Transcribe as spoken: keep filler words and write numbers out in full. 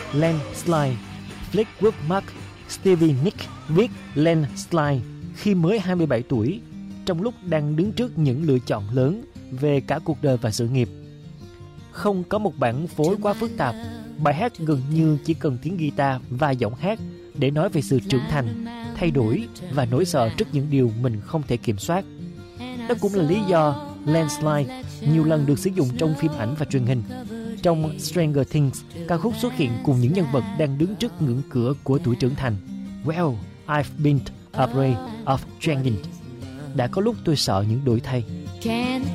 Landslide. Fleetwood Mac, Stevie Nicks viết Landslide khi mới hai mươi bảy tuổi, trong lúc đang đứng trước những lựa chọn lớn về cả cuộc đời và sự nghiệp. Không có một bản phối quá phức tạp, bài hát gần như chỉ cần tiếng guitar và giọng hát để nói về sự trưởng thành, thay đổi và nỗi sợ trước những điều mình không thể kiểm soát. Đó cũng là lý do Landslide nhiều lần được sử dụng trong phim ảnh và truyền hình. Trong Stranger Things, ca khúc xuất hiện cùng những nhân vật đang đứng trước ngưỡng cửa của tuổi trưởng thành. Well, I've been afraid of changing. Đã có lúc tôi sợ những đổi thay.